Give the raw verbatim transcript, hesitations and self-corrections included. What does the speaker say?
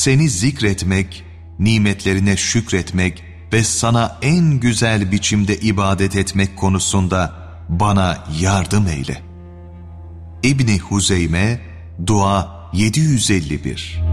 seni zikretmek, nimetlerine şükretmek ve sana en güzel biçimde ibadet etmek konusunda bana yardım eyle. İbni Huzeyme, Dua yedi yüz elli bir.